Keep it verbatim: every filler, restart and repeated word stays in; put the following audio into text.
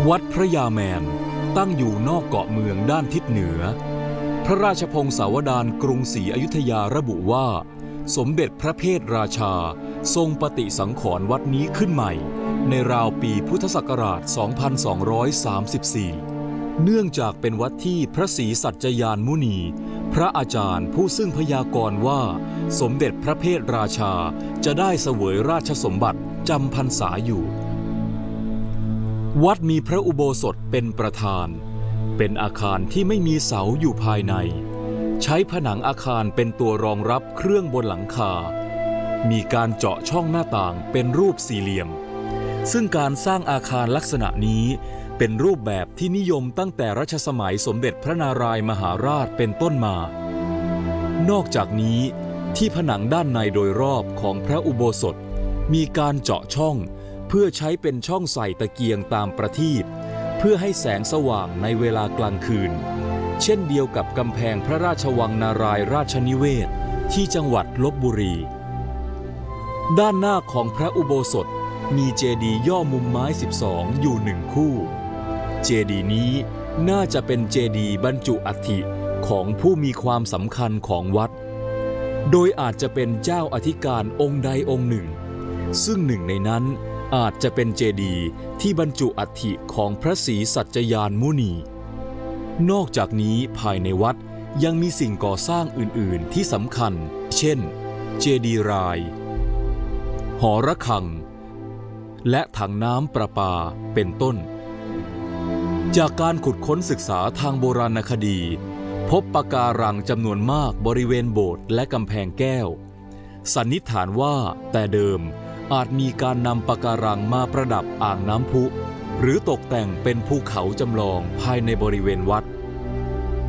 วัดพระยาแมนตั้งอยู่นอกเกาะเมืองด้านทิศเหนือพระราชพงศาวดารกรุงศรีอยุธยาระบุว่าสมเด็จพระเพทราชาทรงปฏิสังขรณ์วัดนี้ขึ้นใหม่ในราวปีพุทธศักราช สองพันสองร้อยสามสิบสี่ เนื่องจากเป็นวัดที่พระศรีสัจจยานมุนีพระอาจารย์ผู้ซึ่งพยากรณ์ว่าสมเด็จพระเพทราชาจะได้เสวยราชสมบัติจำพรรษาอยู่วัดมีพระอุโบสถเป็นประธานเป็นอาคารที่ไม่มีเสาอยู่ภายในใช้ผนังอาคารเป็นตัวรองรับเครื่องบนหลังคามีการเจาะช่องหน้าต่างเป็นรูปสี่เหลี่ยมซึ่งการสร้างอาคารลักษณะนี้เป็นรูปแบบที่นิยมตั้งแต่รัชสมัยสมเด็จพระนารายมหาราชเป็นต้นมานอกจากนี้ที่ผนังด้านในโดยรอบของพระอุโบสถมีการเจาะช่องเพื่อใช้เป็นช่องใส่ตะเกียงตามประทีปเพื่อให้แสงสว่างในเวลากลางคืนเช่นเดียวกับกำแพงพระราชวังนารายราชนิเวศที่จังหวัดลพบุรีด้านหน้าของพระอุโบสถมีเจดีย์ย่อมุมไม้สิบสองอยู่หนึ่งคู่เจดีย์นี้น่าจะเป็นเจดีย์บรรจุอัฐิของผู้มีความสำคัญของวัดโดยอาจจะเป็นเจ้าอธิการองค์ใดองค์หนึ่งซึ่งหนึ่งในนั้นอาจจะเป็นเจดีย์ที่บรรจุอัฐิของพระศรีสัจจยานมุนีนอกจากนี้ภายในวัดยังมีสิ่งก่อสร้างอื่นๆที่สำคัญเช่นเจดีย์รายหอระฆังและถังน้ำประปาเป็นต้นจากการขุดค้นศึกษาทางโบราณคดีพบปะการังจำนวนมากบริเวณโบสถ์และกำแพงแก้วสันนิษฐานว่าแต่เดิมอาจมีการนำปะการังมาประดับอ่างน้ำพุหรือตกแต่งเป็นภูเขาจำลองภายในบริเวณวัด